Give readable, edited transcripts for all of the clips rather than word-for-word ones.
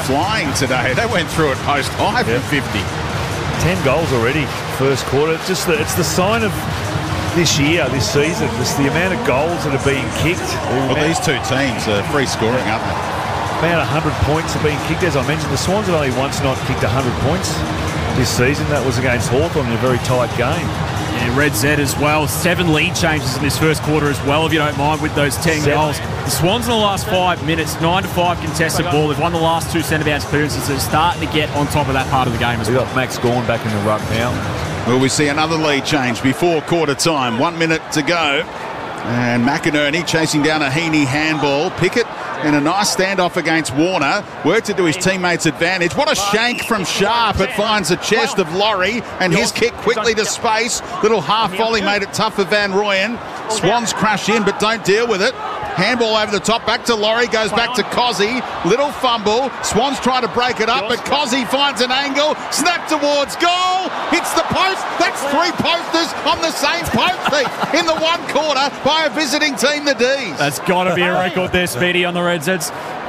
flying today. They went through it post-high from 50. 10 goals already, first quarter. It's the sign of this year, this season. Just the amount of goals that are being kicked. Well, these two teams are free scoring, aren't they? About 100 points are being kicked. As I mentioned, the Swans have only once not kicked 100 points this season. That was against Hawthorn in a very tight game. Yeah, Red Z as well. 7 lead changes in this first quarter as well, if you don't mind, with those 10 goals. The Swans in the last 5 minutes, 9-5 contested ball. They've won the last 2 centre-bounce clearances. They're starting to get on top of that part of the game as well. We've got Max Gawn back in the ruck now. Will we see another lead change before quarter time? 1 minute to go. And McInerney chasing down a Heaney handball. Pickett in a nice standoff against Warner. Worked it to his teammates' advantage. What a shank from Sharp. It finds the chest of Laurie, and his kick quickly to space. Little half volley made it tough for Van Rooyen. Swans crash in but don't deal with it. Handball over the top, back to Laurie, goes back to Cozzy. Little fumble. Swans try to break it up, but Cozzy finds an angle. Snap towards goal. Hits the post. That's 3 posters on the same post in the 1 quarter by a visiting team, the D's. That's got to be a record there, Speedy, on the Red Zeds.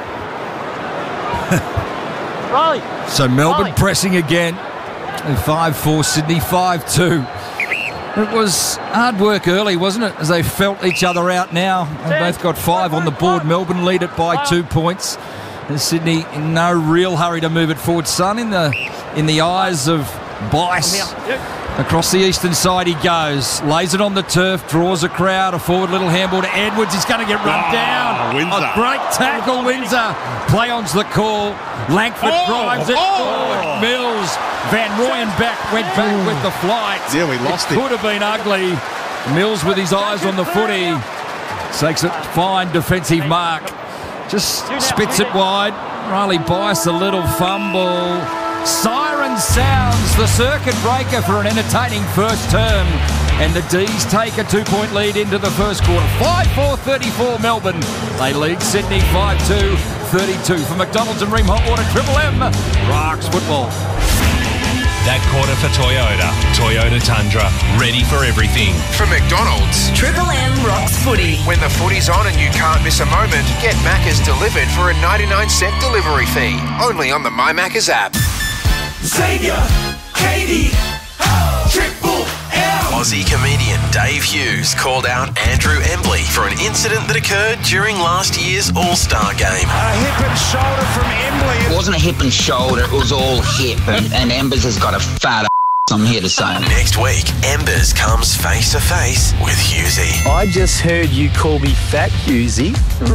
So Melbourne pressing again. 5-4 Sydney, 5-2. It was hard work early, wasn't it, as they felt each other out now. They both got 5 on the board. Melbourne lead it by 2 points. And Sydney in no real hurry to move it forward. Son in the eyes of Bice. Across the eastern side he goes. Lays it on the turf, draws a crowd. A forward little handball to Edwards. He's going to get run down. Windsor. A great tackle, Windsor. Play on's the call. Langford drives it forward. Mills. Van Rooyen went back with the flight. Yeah, we lost it. Could have been ugly. Mills with his eyes on the footy. Takes a fine defensive mark. Just spits it wide. Riley Bice, a little fumble. Siren sounds, the circuit breaker for an entertaining first term. And the D's take a 2-point lead into the first quarter. 5-4-34 Melbourne. They lead Sydney 5-2-32. For McDonald's and Ream Hot Water, Triple M rocks football. That quarter for Toyota. Toyota Tundra. Ready for everything. For McDonald's, Triple M rocks footy. when the footy's on and you can't miss a moment, get Macca's delivered for a 99-cent delivery fee. Only on the My Macca's app. Xavier, Katie, Triple M. Aussie comedian Dave Hughes called out Andrew Embley for an incident that occurred during last year's All-Star game. A hip and shoulder from Embley. It wasn't a hip and shoulder, it was all hip. And Embers has got a fat I'm here to say. Next week, Embers comes face to face with Hughesy. I just heard you call me fat, Hughesy.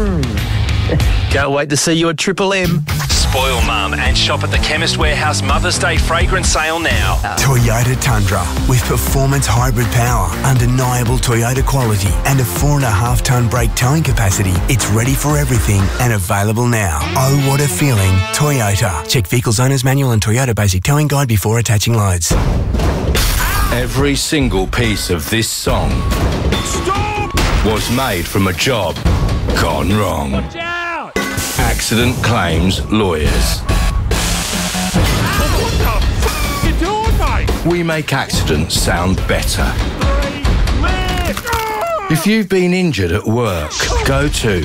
Can't wait to see you at Triple M. Spoil Mum and shop at the Chemist Warehouse Mother's Day fragrance sale now. Toyota Tundra with performance hybrid power, undeniable Toyota quality and a 4.5-tonne brake towing capacity. It's ready for everything and available now. Oh, what a feeling. Toyota. Check Vehicles Owner's Manual and Toyota Basic Towing Guide before attaching loads. Every single piece of this song was made from a job gone wrong. Watch out! Accident Claims Lawyers. What the f*** you doing, mate? We make accidents sound better. If you've been injured at work, go to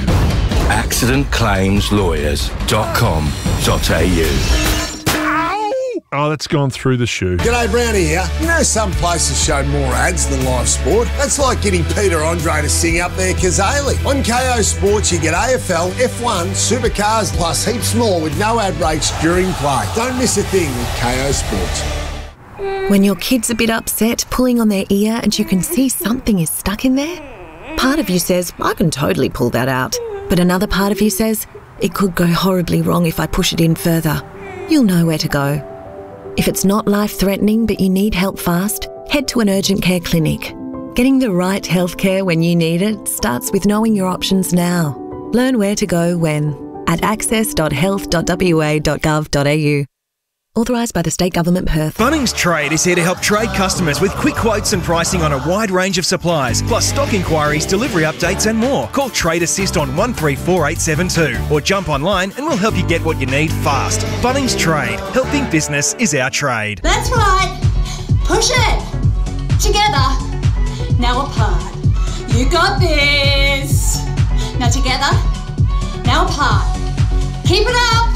accidentclaimslawyers.com.au. Oh, that's gone through the shoe. G'day, Brownie here. You know some places show more ads than live sport? That's like getting Peter Andre to sing up their Kazali. On KO Sports, you get AFL, F1, supercars, plus heaps more with no ad breaks during play. Don't miss a thing with KO Sports. When your kid's a bit upset, pulling on their ear, and you can see something is stuck in there, part of you says, I can totally pull that out. But another part of you says, it could go horribly wrong if I push it in further. You'll know where to go. If it's not life-threatening but you need help fast, head to an urgent care clinic. Getting the right healthcare when you need it starts with knowing your options now. Learn where to go when at access.health.wa.gov.au. Authorised by the State Government, Perth. Bunnings Trade is here to help trade customers with quick quotes and pricing on a wide range of supplies, plus stock inquiries, delivery updates and more. Call Trade Assist on 134872 or jump online and we'll help you get what you need fast. Bunnings Trade. Helping business is our trade. That's right. Push it. Together. Now apart. You got this. Now together. Now apart. Keep it up.